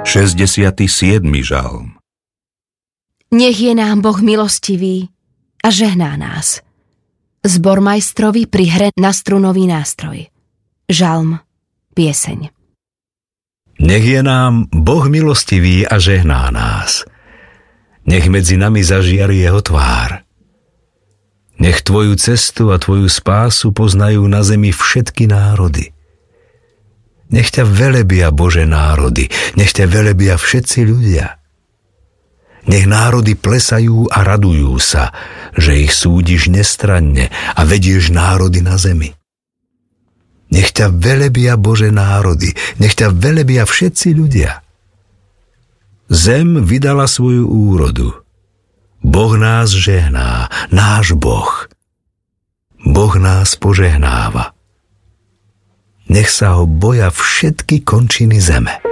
67. žalm. Nech je nám Boh milostivý a žehná nás. Zbormajstrovi pri hre na strunový nástroj. Žalm, pieseň. Nech je nám Boh milostivý a žehná nás. Nech medzi nami zažiari jeho tvár. Nech tvoju cestu a tvoju spásu poznajú na zemi všetky národy. Nech ťa velebia, Bože, národy, nech ťa velebia všetci ľudia. Nech národy plesajú a radujú sa, že ich súdiš nestranne a vedieš národy na zemi. Nech ťa velebia, Bože, národy, nech ťa velebia všetci ľudia. Zem vydala svoju úrodu. Boh nás žehná, náš Boh. Boh nás požehnáva. Nech sa ho boja všetky končiny zeme.